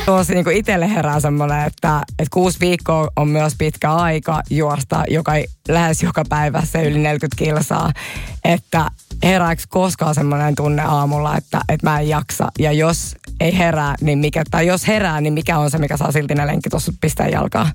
Tuossa niin kuin itselle herää semmoinen, että 6 viikkoa on myös pitkä aika juosta lähes joka päivä se yli 40 kilsaa. Että herääkö koskaan semmoinen tunne aamulla, että mä en jaksa. Ja jos ei herää, niin jos herää, niin mikä on se, mikä saa silti ne lenkki tuossa pistää jalkaa?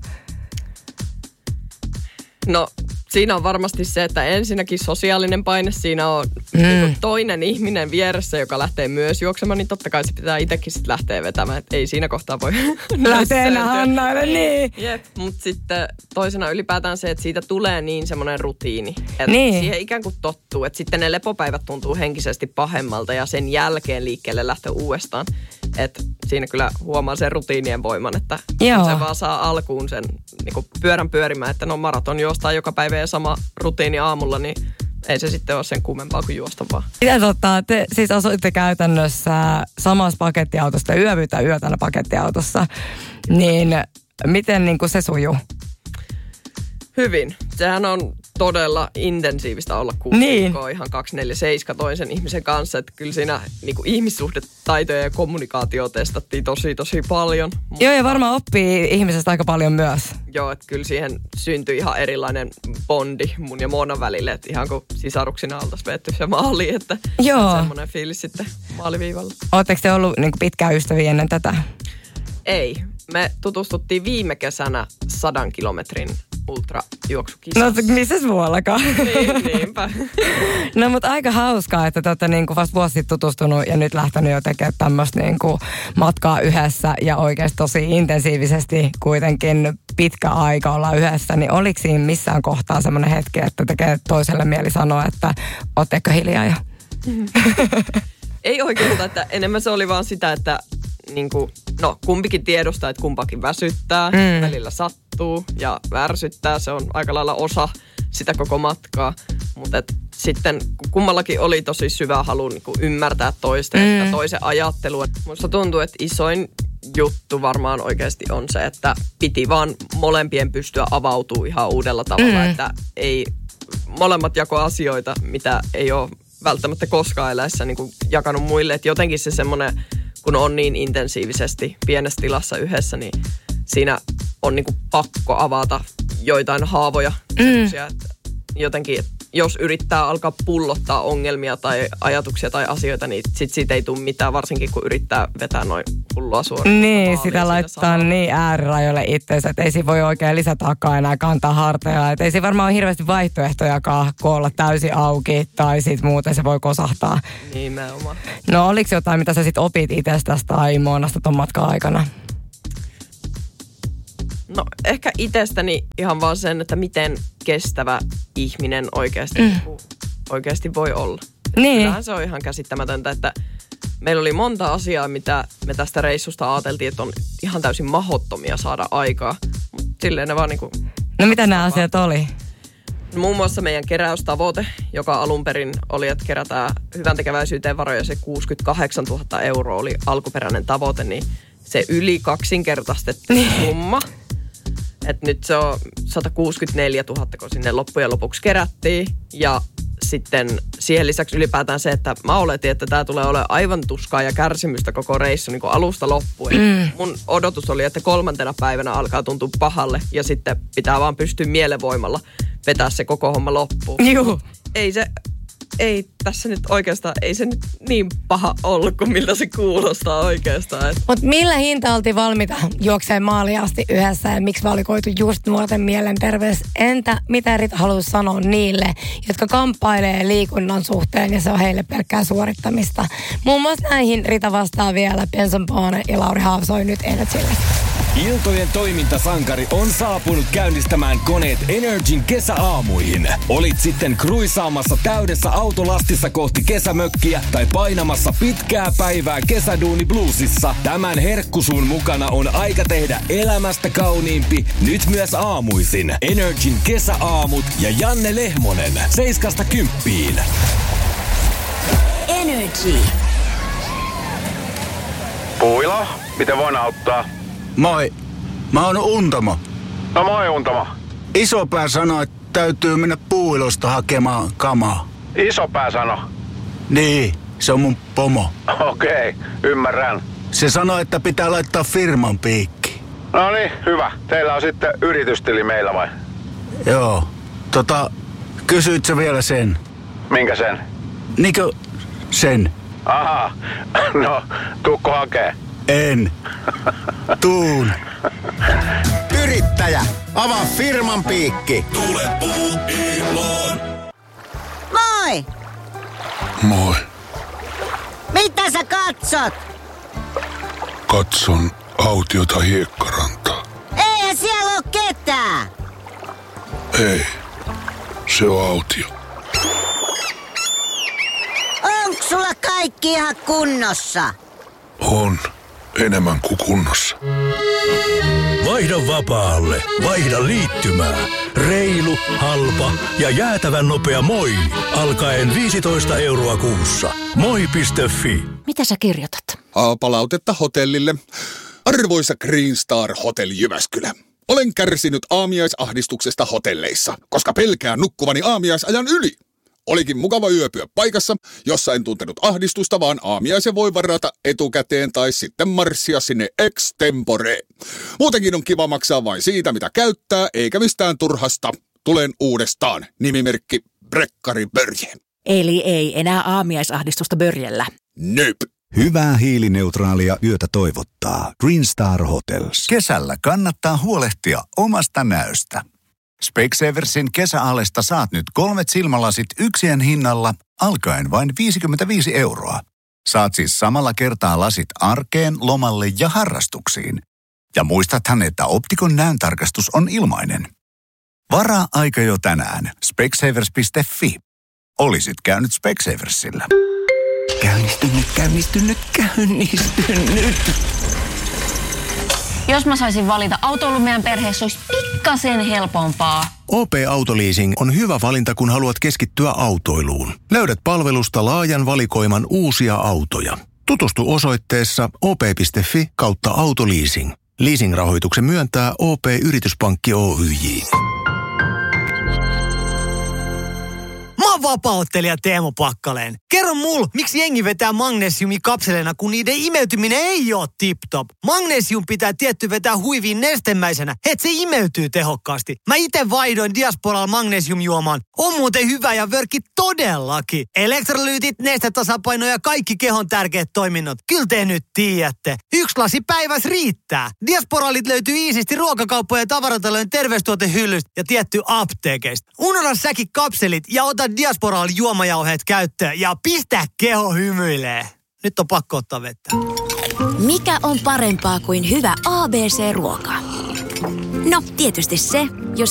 No, siinä on varmasti se, että ensinnäkin sosiaalinen paine. Siinä on niin toinen ihminen vieressä, joka lähtee myös juoksemaan, niin totta kai se pitää itsekin sitten lähteä vetämään. Että ei siinä kohtaa voi lähteä enää Hannaille, niin. Jep, mutta sitten toisena ylipäätään se, että siitä tulee niin semmoinen rutiini. Että siihen ikään kuin tottuu, että sitten ne lepopäivät tuntuu henkisesti pahemmalta ja sen jälkeen liikkeelle lähtee uudestaan. Että siinä kyllä huomaa sen rutiinien voiman, että se vaan saa alkuun sen niin kuin pyörän pyörimään, että no maraton juostaa joka päivä ja sama rutiini aamulla, niin ei se sitten ole sen kummempaa kuin juosta vaan. Te siis asuitte käytännössä samassa pakettiautossa, yötä pakettiautossa, niin miten niin kuin se sujuu? Hyvin. Sehän on todella intensiivistä olla 6 viikkoa ihan 247 toisen ihmisen kanssa. Että kyllä siinä niin kuin ihmissuhdetaitoja ja kommunikaatio testattiin tosi paljon. Joo, ja varmaan oppii ihmisestä aika paljon myös. Joo, että kyllä siihen syntyi ihan erilainen bondi mun ja Moonan välille. Että ihan kuin sisaruksina oltaisiin vetty se maaliin, että semmoinen fiilis sitten maaliviivalla. Oletteko te ollut niin kuin pitkään ystäviä ennen tätä? Ei. Me tutustuttiin viime kesänä 100 kilometrin ultrajuoksukisassa. No missäs muuallakaan? Niinpä. No mutta aika hauskaa, että te olette niinku vasta vuosi sitten tutustunut ja nyt lähtenyt jo tekemään tämmöistä niinku matkaa yhdessä ja oikeasti tosi intensiivisesti kuitenkin pitkä aika olla yhdessä. Niin oliko siinä missään kohtaa semmoinen hetki, että tekee toiselle mieli sanoa, että ootteko hiljaa jo? Ei oikeastaan, että enemmän se oli vaan sitä, että niinku, no kumpikin tiedostaa, että kumpakin väsyttää, välillä sattuu ja värsyttää. Se on aika lailla osa sitä koko matkaa. Mutta sitten kummallakin oli tosi syvä halu niinku ymmärtää toista ja sitä toisen ajattelua. Musta tuntuu, että isoin juttu varmaan oikeasti on se, että piti vaan molempien pystyä avautuu ihan uudella tavalla. Että ei molemmat jako asioita, mitä ei ole välttämättä koskaan eläessä niinku jakanut muille. Että jotenkin se semmoinen, kun on niin intensiivisesti pienessä tilassa yhdessä, niin siinä on niinku pakko avata joitain haavoja. Että jotenkin, jos yrittää alkaa pullottaa ongelmia tai ajatuksia tai asioita, niin sit siitä ei tule mitään, varsinkin kun yrittää vetää noin hullua suoraan. Niin, sitä laittaa niin äärirajoille itseensä, että ei siinä voi oikein lisätaakkaa enää kantaa harteja. Että ei siinä varmaan ole hirveästi vaihtoehtojakaan, kun olla täysin auki tai sit muuten se voi kosahtaa. Nimenomaan. No oliko jotain, mitä sä sit opit itsestäsi tai Moonasta ton matkan aikana? No ehkä itsestäni ihan vaan sen, että miten kestävä ihminen oikeasti voi olla. Niin. Kyllähän se on ihan käsittämätöntä, että meillä oli monta asiaa, mitä me tästä reissusta ajateltiin, että on ihan täysin mahdottomia saada aikaa. Mutta silleen ne vaan niinku... No mitä nämä asiat oli? No, muun muassa meidän keräystavoite, joka alun perin oli, että kerätään hyvän tekeväisyyteen varoja, se 68 000 euroa oli alkuperäinen tavoite, niin se yli kaksinkertaistettiin summa. Että nyt se on 164 000, kun sinne loppujen lopuksi kerättiin. Ja sitten siihen lisäksi ylipäätään se, että mä oletin, että tämä tulee olemaan aivan tuskaa ja kärsimystä koko reissu niin kuin alusta loppuun. Mun odotus oli, että 3. päivänä alkaa tuntua pahalle ja sitten pitää vaan pystyä mielenvoimalla vetää se koko homma loppuun. Juhu. Ei tässä nyt oikeastaan, ei se nyt niin paha ollut kuin miltä se kuulostaa oikeastaan. Mutta millä hinta oltiin valmiita juokseen maaliin asti yhdessä ja miksi valikoitu just nuorten mielenterveys? Entä mitä Rita haluaisi sanoa niille, jotka kamppailee liikunnan suhteen ja se on heille pelkkää suorittamista? Muun muassa näihin Rita vastaa vielä Benson Boone ja Lauri Haavsoi nyt Energylle. Iltojen toimintasankari on saapunut käynnistämään koneet Energyn kesäaamuihin. Olit sitten kruisaamassa täydessä autolastissa kohti kesämökkiä tai painamassa pitkää päivää kesäduuni bluesissa. Tämän herkkusun mukana on aika tehdä elämästä kauniimpi nyt myös aamuisin. Energyn kesäaamut ja Janne Lehmonen 7–10. Energy. Puilo, miten voin auttaa? Moi, mä oon Untamo. No moi Untamo. Isopää sanoi, että täytyy mennä Puuilosta hakemaan kamaa. Isopää sano? Niin, se on mun pomo. Okei, ymmärrän. Se sanoi, että pitää laittaa firman piikki. No niin, hyvä. Teillä on sitten yritystili meillä vai? Joo. Kysyit sä vielä sen? Minkä sen? Niinkö sen? Aha. No, tuukko hakee? En. Tuun. Yrittäjä, avaa firman piikki. Tule Puukiloon. Moi! Moi. Mitä sä katsot? Katson autiota hiekkarantaa. Eihän siellä oo ketään! Ei, se on autio. Onks sulla kaikki ihan kunnossa? On, enemmän kuin kunnossa. Vaihda vapaalle, vaihda liittymää. Reilu, halpa ja jäätävän nopea Moi. Alkaen 15 € kuussa. Moi.fi. Mitä sä kirjoitat? Palautetta hotellille. Arvoisa Green Star Hotel Jyväskylä. Olen kärsinyt aamiaisahdistuksesta hotelleissa, koska pelkään nukkuvani aamiaisajan yli. Olikin mukava yöpyä paikassa, jossa en tuntenut ahdistusta, vaan aamiaisen voi varata etukäteen tai sitten marssia sinne extempore. Muutenkin on kiva maksaa vain siitä, mitä käyttää, eikä mistään turhasta. Tulen uudestaan. Nimimerkki Brekkari Börje. Eli ei enää aamiaisahdistusta Börjellä. Nöp. Hyvää hiilineutraalia yötä toivottaa Green Star Hotels. Kesällä kannattaa huolehtia omasta näöstä. Specsaversin kesäalesta saat nyt 3 silmälasit yksien hinnalla alkaen vain 55 €. Saat siis samalla kertaa lasit arkeen, lomalle ja harrastuksiin. Ja muistathan, että Optikon näöntarkastus on ilmainen. Varaa aika jo tänään. Specsavers.fi. Olisit käynyt Specsaversilla. Käynnistynyt. Jos mä saisin valita autoilu meidän perheessä, olisi pikkasen helpompaa. OP-autoleasing on hyvä valinta, kun haluat keskittyä autoiluun. Löydät palvelusta laajan valikoiman uusia autoja. Tutustu osoitteessa op.fi/autoleasing. Leasing-rahoituksen myöntää OP-yrityspankki Oyj. Mä oon vapaa-ottelija Teemu Pakkaleen. Kerro mulle, miksi jengi vetää magnesiumikapseleina, kun niiden imeytyminen ei oo tip-top. Magnesium pitää tietty vetää huiviin nestemäisenä, et se imeytyy tehokkaasti. Mä ite vaihdoin Diasporalla magnesiumjuomaan. On muuten hyvä ja vörkki todellakin. Elektrolyytit, nestetasapaino ja kaikki kehon tärkeät toiminnot. Kyllä te nyt tiedätte. 1 lasi päivässä riittää. Diasporalit löytyy iisisti ruokakauppojen ja tavaratalojen terveystuotehyllystä ja tietty apteekeista. Unohda säkin kapselit ja ota Diasporal juomajauheet käyttöön ja pistä keho hymyilee. Nyt on pakko ottaa vettä. Mikä on parempaa kuin hyvä ABC-ruoka? No, tietysti se, jos